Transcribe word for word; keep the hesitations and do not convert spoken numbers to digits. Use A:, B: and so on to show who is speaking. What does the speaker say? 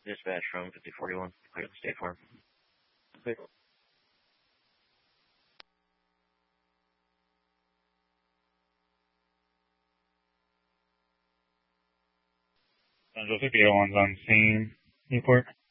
A: Dispatch from fifty forty-one, clear the State Farm. Clear.
B: Central fifty oh one's on scene. Newport.